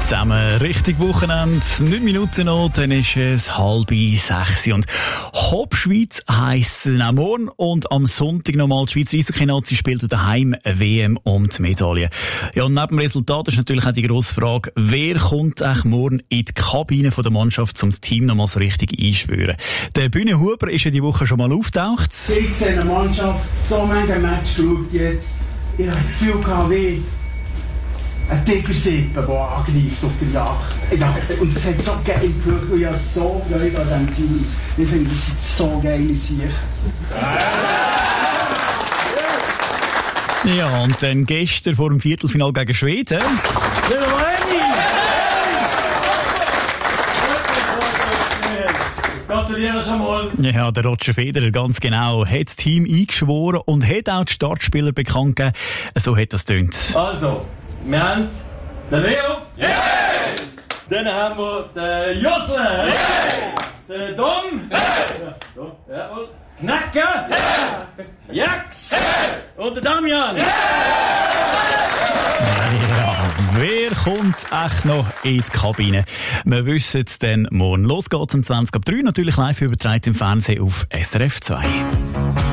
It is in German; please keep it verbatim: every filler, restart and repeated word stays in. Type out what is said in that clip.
zusammen, richtig Wochenende, neun Minuten noch, dann ist es halb sechs. Und Hopp Schweiz heisst es auch morgen und am Sonntag nochmal die Schweizer Eishockey-Nazi spielt daheim W M um die Medaille. Ja, und neben dem Resultat ist natürlich auch die grosse Frage, wer kommt eigentlich morgen in die Kabine von der Mannschaft, um das Team nochmal so richtig einschwören. Der Bühne Huber ist ja die Woche schon mal auftaucht. Ich sehe eine Mannschaft, so manche Match schaut jetzt, ich habe das Gefühl gehabt, wie ein Tigersippe, der angreift auf der Jagd. Ja, und es hat so geil geschaut, und ich habe so Freude an diesem Team. Ich finde, das sind so geile Sicher. Ja, und dann gestern vor dem Viertelfinale gegen Schweden. Gratuliere schon mal. Ja, der Roger Federer, ganz genau, hat das Team eingeschworen und hat auch die Startspieler bekannt gegeben. So hat das tönt. Also, wir haben den Leo. Yeah! Dann haben wir den Josle. Yeah! Den Dom. Yeah! Ja, und Knacke. Yeah! Jax. Yeah! Und den Damian. Yeah! Ja, wer kommt echt noch in die Kabine? Wir wissen es dann morgen. Los geht's um zwanzig ab drei, natürlich live übertragen im Fernsehen auf S R F zwei.